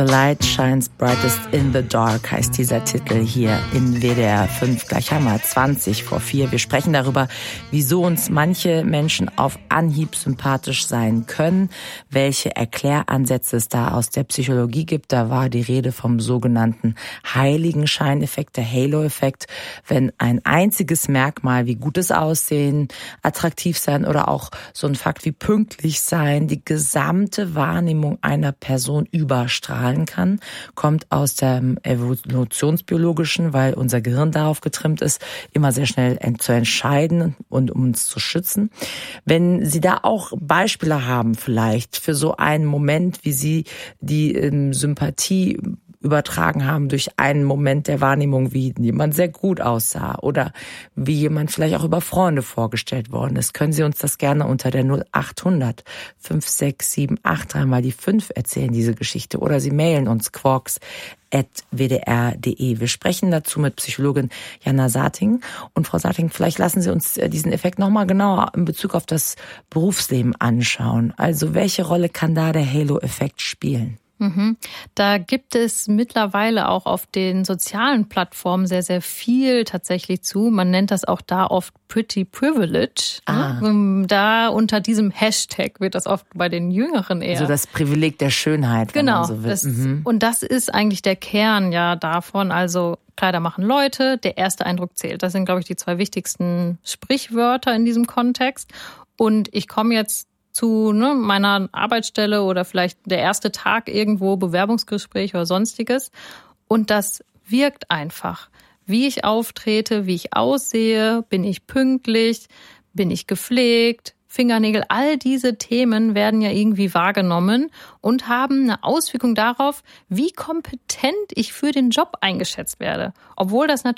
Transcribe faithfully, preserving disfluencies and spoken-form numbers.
The Light Shines Brightest in the Dark heißt dieser Titel hier in W D R fünf. Gleich haben wir zwanzig vor vier. Wir sprechen darüber, wieso uns manche Menschen auf Anhieb sympathisch sein können, welche Erkläransätze es da aus der Psychologie gibt. Da war die Rede vom sogenannten Heiligenscheineffekt, der Halo-Effekt, wenn ein einziges Merkmal wie gutes Aussehen, attraktiv sein oder auch so ein Fakt wie pünktlich sein die gesamte Wahrnehmung einer Person überstrahlt kann, kommt aus dem Evolutionsbiologischen, weil unser Gehirn darauf getrimmt ist, immer sehr schnell zu entscheiden und um uns zu schützen. Wenn Sie da auch Beispiele haben vielleicht für so einen Moment, wie Sie die ähm, Sympathie übertragen haben durch einen Moment der Wahrnehmung, wie jemand sehr gut aussah oder wie jemand vielleicht auch über Freunde vorgestellt worden ist. Können Sie uns das gerne unter der null acht hundert fünf sechs sieben acht dreimal die fünf erzählen, diese Geschichte, oder Sie mailen uns quarks at w d r punkt d e. Wir sprechen dazu mit Psychologin Jana Sarting. Und Frau Sarting, vielleicht lassen Sie uns diesen Effekt nochmal genauer in Bezug auf das Berufsleben anschauen. Also welche Rolle kann da der Halo-Effekt spielen? Mhm. Da gibt es mittlerweile auch auf den sozialen Plattformen sehr, sehr viel tatsächlich zu. Man nennt das auch da oft Pretty Privilege. Ah. Da unter diesem Hashtag wird das oft bei den Jüngeren eher. Also das Privileg der Schönheit, wenn genau, man so will. Das, mhm. Und das ist eigentlich der Kern ja davon. Also Kleider machen Leute, der erste Eindruck zählt. Das sind, glaube ich, die zwei wichtigsten Sprichwörter in diesem Kontext. Und ich komme jetzt zu ne, meiner Arbeitsstelle oder vielleicht der erste Tag irgendwo, Bewerbungsgespräch oder sonstiges. Und das wirkt einfach. Wie ich auftrete, wie ich aussehe, bin ich pünktlich, bin ich gepflegt, Fingernägel, all diese Themen werden ja irgendwie wahrgenommen und haben eine Auswirkung darauf, wie kompetent ich für den Job eingeschätzt werde. Obwohl das natürlich